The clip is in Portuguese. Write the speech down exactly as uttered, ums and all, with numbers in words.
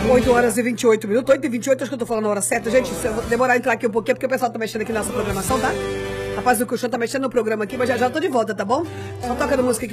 oito horas e vinte e oito minutos, oito e vinte e oito, acho que eu tô falando a hora certa. Gente, se eu vou demorar a entrar aqui um pouquinho, porque o pessoal tá mexendo aqui nessa programação, tá? Rapaz do Colchão tá mexendo no programa aqui, mas já já eu tô de volta, tá bom? Só toca no música aqui.